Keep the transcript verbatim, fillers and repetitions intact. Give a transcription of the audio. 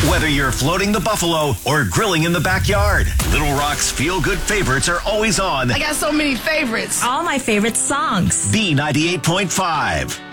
Whether you're floating the buffalo or grilling in the backyard, Little Rock's feel-good favorites are always on. I got so many favorites. All my favorite songs. B ninety-eight point five.